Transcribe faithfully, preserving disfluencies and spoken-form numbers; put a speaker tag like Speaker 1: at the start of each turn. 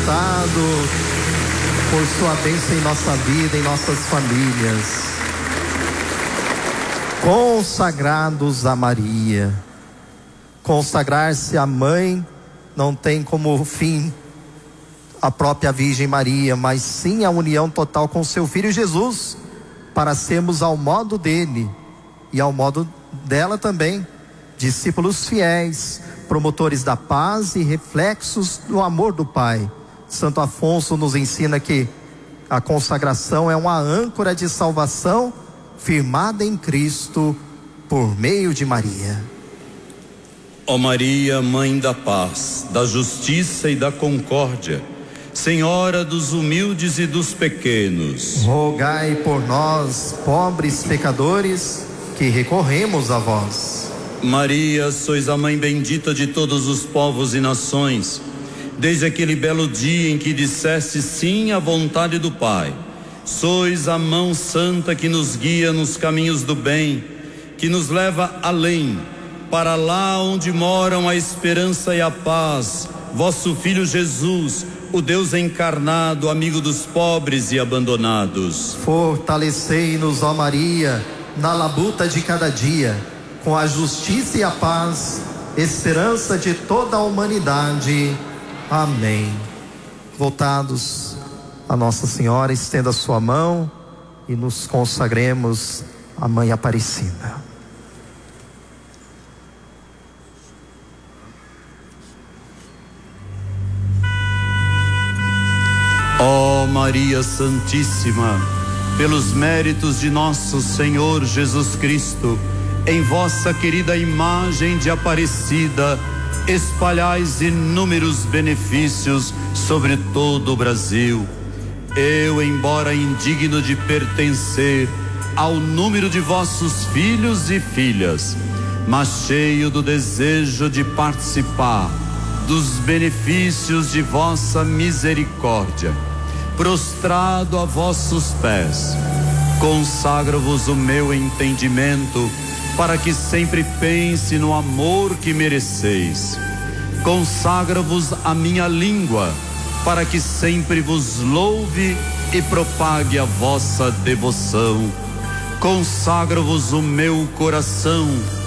Speaker 1: deputado, por sua bênção em nossa vida, em nossas famílias. Consagrados a Maria. Consagrar-se à mãe não tem como fim a própria Virgem Maria, mas sim a união total com seu Filho Jesus, para sermos ao modo dele e ao modo dela também, discípulos fiéis, promotores da paz e reflexos do amor do Pai. Santo Afonso nos ensina que a consagração é uma âncora de salvação firmada em Cristo por meio de Maria.
Speaker 2: Ó Maria, Mãe da paz, da justiça e da concórdia, Senhora dos humildes e dos pequenos,
Speaker 1: rogai por nós, pobres pecadores, que recorremos a vós.
Speaker 2: Maria, sois a Mãe bendita de todos os povos e nações, desde aquele belo dia em que disseste sim à vontade do Pai. Sois a mão santa que nos guia nos caminhos do bem, que nos leva além, para lá onde moram a esperança e a paz. Vosso Filho Jesus, o Deus encarnado, amigo dos pobres e abandonados.
Speaker 1: Fortalecei-nos, ó Maria, na labuta de cada dia, com a justiça e a paz, esperança de toda a humanidade. Amém. Voltados a Nossa Senhora, estenda a sua mão e nos consagremos à Mãe Aparecida.
Speaker 2: Ó Maria Santíssima, pelos méritos de nosso Senhor Jesus Cristo, em vossa querida imagem de Aparecida, espalhais inúmeros benefícios sobre todo o Brasil. Eu, embora indigno de pertencer ao número de vossos filhos e filhas, mas cheio do desejo de participar dos benefícios de vossa misericórdia, prostrado a vossos pés, consagro-vos o meu entendimento, para que sempre pense no amor que mereceis. Consagro-vos a minha língua, para que sempre vos louve e propague a vossa devoção. Consagro-vos o meu coração,